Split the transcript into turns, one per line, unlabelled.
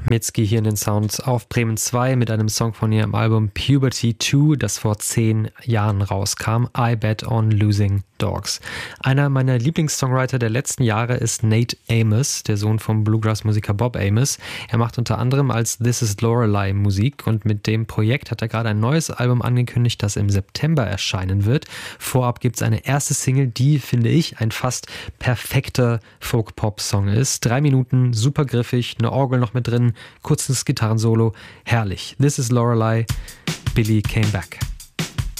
Mitski hier in den Sounds auf Bremen 2 mit einem Song von ihrem Album Puberty 2, das vor 10 Jahren rauskam, I Bet on Losing Dogs. Einer meiner Lieblingssongwriter der letzten Jahre ist Nate Amos, der Sohn vom Bluegrass-Musiker Bob Amos. Er macht unter anderem als This Is Lorelei Musik und mit dem Projekt hat er gerade ein neues Album angekündigt, das im September erscheinen wird. Vorab gibt es eine erste Single, die, finde ich, ein fast perfekter Folk-Pop-Song ist. 3 Minuten, super griffig, eine Orgel noch mit drin, kurzes Gitarrensolo, herrlich. This Is Lorelei, Billy Came Back.